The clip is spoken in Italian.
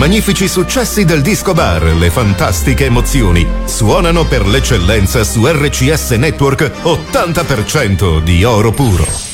magnifici successi del disco bar, le fantastiche emozioni suonano per l'eccellenza su RCS Network 80% di oro puro.